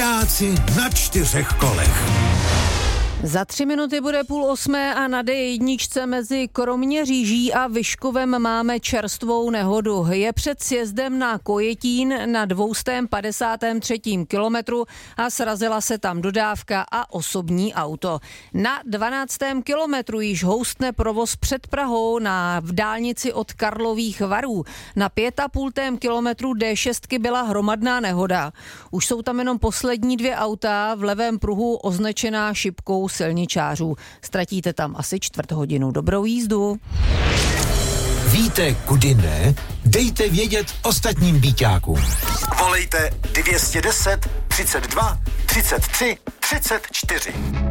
Vojáci na 4 kolech. Za 3 minuty bude 7:30 a na D1 mezi Kroměříží a Vyškovem máme čerstvou nehodu. Je před sjezdem na Kojetín na 253. kilometru a srazila se tam dodávka a osobní auto. Na 12. kilometru již houstne provoz před Prahou v dálnici od Karlových Varů. Na 5,5. kilometru D6 byla hromadná nehoda. Už jsou tam jenom poslední 2 auta v levém pruhu označená šipkou silničářů. Ztratíte tam asi 1/4 hodinu. Dobrou jízdu. Víte, kudy ne? Dejte vědět ostatním býťákům. Volejte 210 32 33 34.